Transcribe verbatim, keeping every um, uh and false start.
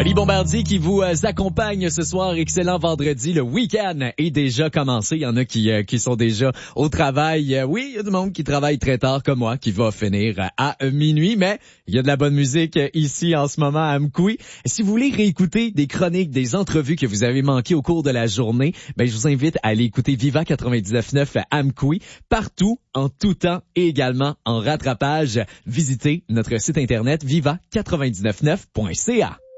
Oli Bombardier qui vous euh, accompagne ce soir. Excellent vendredi. Le week-end est déjà commencé. Il y en a qui euh, qui sont déjà au travail. Euh, oui, il y a du monde qui travaille très tard comme moi, qui va finir euh, à euh, minuit. Mais il y a de la bonne musique euh, ici en ce moment à Amkoui. Si vous voulez réécouter des chroniques, des entrevues que vous avez manquées au cours de la journée, ben je vous invite à aller écouter Viva quatre-vingt-dix-neuf neuf à Amkoui, partout, en tout temps et également en rattrapage. Visitez notre site internet viva quatre-vingt-dix-neuf neuf point c a.